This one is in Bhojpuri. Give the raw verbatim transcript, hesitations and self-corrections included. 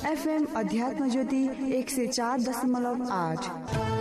एफएम अध्यात्म ज्योति एक सय चार दशमलव आठ।